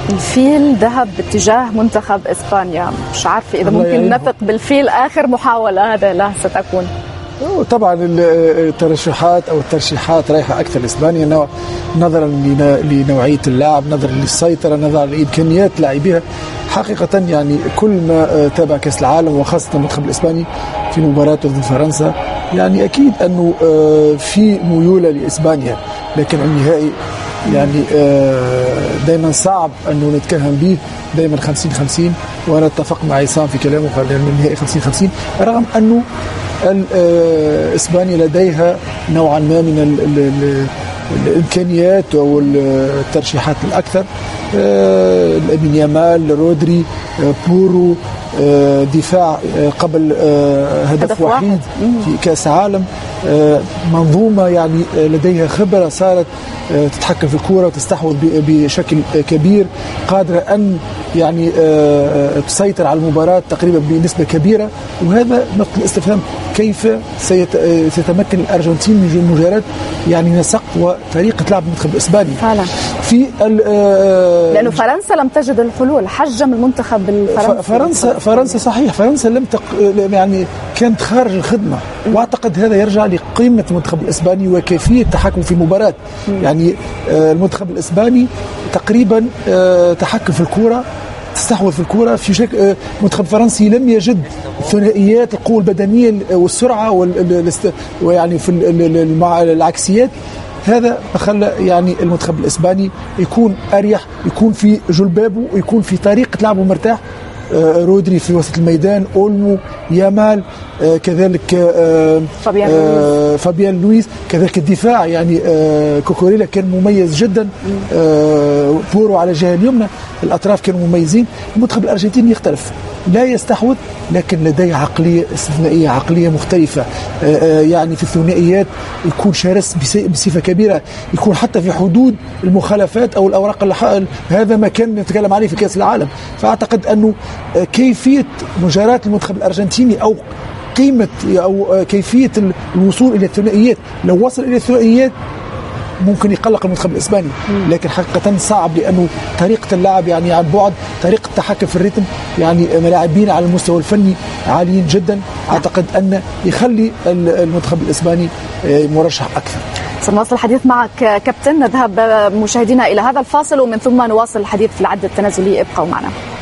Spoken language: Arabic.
الفيل ذهب باتجاه منتخب إسبانيا، مش عارفة إذا ممكن نثق بالفيل. آخر محاولة هذا له ستكون. طبعا الترشيحات رايحة أكثر لإسبانيا نظرا لنوعية اللعب، نظرا للسيطرة، نظرا لإمكانيات لاعبيها. حقيقة يعني كل ما تابع كأس العالم وخاصة المنتخب الإسباني في مباراته ضد فرنسا، يعني أكيد أنه في ميولة لإسبانيا، لكن النهائي يعني دائما صعب أنه نتكهن به، دائما 50-50. وأنا اتفق مع عصام في كلامه قال أن النهائي 50-50، رغم أنه إسبانيا لديها نوعا ما من الإمكانيات أو الترشيحات الأكثر. لامين يامال، رودري، بورو، دفاع قبل هدف وحيد في كأس عالم، منظومة يعني لديها خبرة، صارت تتحكم في الكرة وتستحوذ بشكل كبير، قادرة أن يعني تسيطر على المباراة تقريبا بنسبة كبيرة. وهذا نقطة الاستفهام، كيف سيتمكن الأرجنتين من مجاراة يعني نسق وطريقة لعب المنتخب الإسباني فعلا في لأنه فرنسا لم تجد الحلول، حجم المنتخب الفرنسي. فرنسا صحيح، فرنسا يعني كانت خارج الخدمة، واعتقد هذا يرجع لقيمة المنتخب الإسباني وكيفية التحكم في المباراة. يعني المنتخب الإسباني تقريبا تحكم في الكرة، تستحوذ في الكرة في شكل. منتخب فرنسي لم يجد ثنائيات القوة البدنية والسرعة ويعني في العكسيات. هذا خلى يعني المنتخب الإسباني يكون أريح، يكون في جلبابه، ويكون في طريقة لعبه مرتاح. رودري في وسط الميدان، أولمو، يامال، كذلك فابيان لويس، كذلك الدفاع يعني كوكوريلا كان مميز جدا، بورو على الجهة اليمنى، الأطراف كانوا مميزين. المنتخب الأرجنتيني يختلف، لا يستحوذ لكن لديه عقلية استثنائية، عقلية مختلفة. يعني في الثنائيات يكون شرس بصفة كبيرة، يكون حتى في حدود المخالفات أو الأوراق هذا ما كان نتكلم عليه في كأس العالم. فأعتقد أنه كيفية مجاراة المنتخب الأرجنتيني أو قيمة أو كيفية الوصول إلى الثنائيات، لو وصل إلى الثنائيات ممكن يقلق المنتخب الإسباني، لكن حقيقة صعب، لأنه طريقة اللعب يعني عن بعد، طريقة التحكم في الريتم، يعني ملاعبين على المستوى الفني عاليين جدا. أعتقد أن يخلي المنتخب الإسباني مرشح أكثر. سنواصل الحديث معك كابتن. نذهب مشاهدينا إلى هذا الفاصل ومن ثم نواصل الحديث في العد التنازلي. ابقوا معنا.